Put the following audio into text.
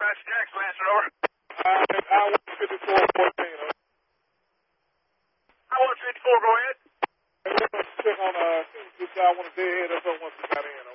Dispatch Jackson, answer over. I 154-14. I 154, go ahead. Hey, let's check on this guy on the deadhead. That's what once we got in.